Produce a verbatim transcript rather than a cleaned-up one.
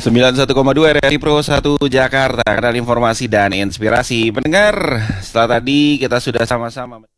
sembilan puluh satu koma dua R R I Pro satu Jakarta, kanal informasi dan inspirasi. Pendengar, setelah tadi kita sudah sama-sama